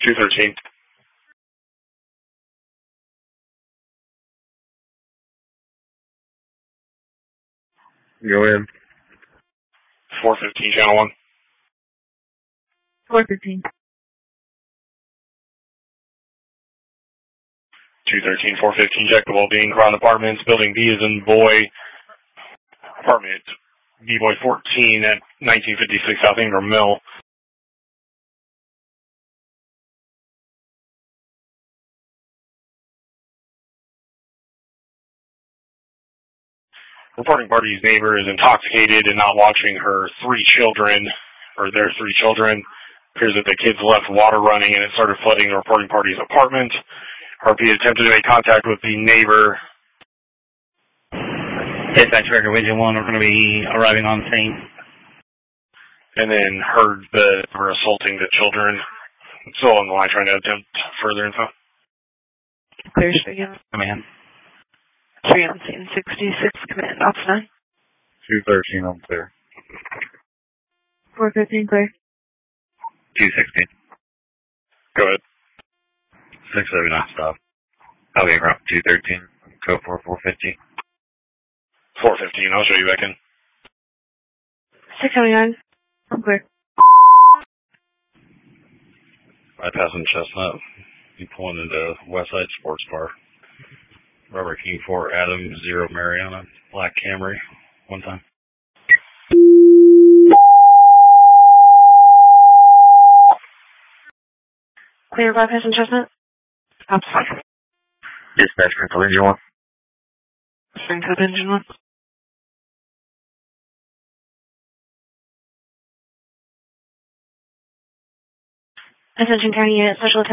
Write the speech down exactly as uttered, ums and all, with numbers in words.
two thirteen. Go in. four fifteen, channel one. four fifteen. two thirteen, four fifteen, check the well-being, Crown Apartments, building B is in boy, apartment B-boy fourteen at nineteen fifty-six South Ingram Mill. Reporting party's neighbor is intoxicated and not watching her three children, or their three children. Appears that the kids left water running and it started flooding the reporting party's apartment. R P attempted to make contact with the neighbor. Dispatch record Region one, we're going to be arriving on scene. And then heard that they were assaulting the children. Still on the line trying to attempt further info. Clear stream. Command. Three on scene, sixty-six, command, off nine. two thirteen, I'm clear. four fifteen, clear. two sixteen. Go ahead. six seventy-nine, stop. I'll be around two thirteen, code four four fifty. four fifteen, I'll show you back in. six seventy-nine, I'm clear. Bypassing Chestnut, you pulling into Westside Sports Bar. Robert King four, Adam, zero, Mariana, black Camry, one time. Clear bypass and Chestnut. Stop sign. Dispatch record Region one. String code engine one. Ascension County Unit Special